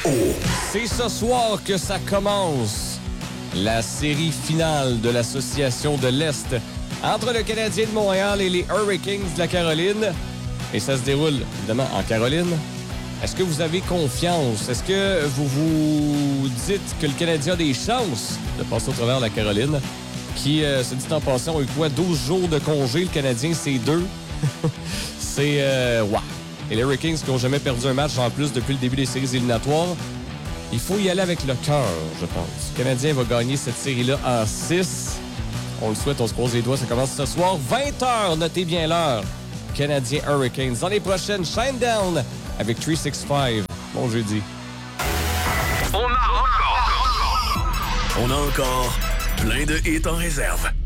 C'est ce soir que ça commence. La série finale de l'Association de l'Est entre le Canadien de Montréal et les Hurricanes de la Caroline. Et ça se déroule, évidemment, en Caroline. Est-ce que vous avez confiance? Est-ce que vous vous dites que le Canadien a des chances de passer au travers de la Caroline? Qui, se dit en passant, ont eu quoi? 12 jours de congé. Le Canadien, c'est 2. C'est... wow. Et les Hurricanes qui n'ont jamais perdu un match en plus depuis le début des séries éliminatoires. Il faut y aller avec le cœur, je pense. Le Canadien va gagner cette série-là en 6. On le souhaite, on se croise les doigts. Ça commence ce soir, 20h. Notez bien l'heure. Canadien Hurricanes. Dans les prochaines, Shinedown avec 365. Bon jeudi. On a encore plein de hits en réserve.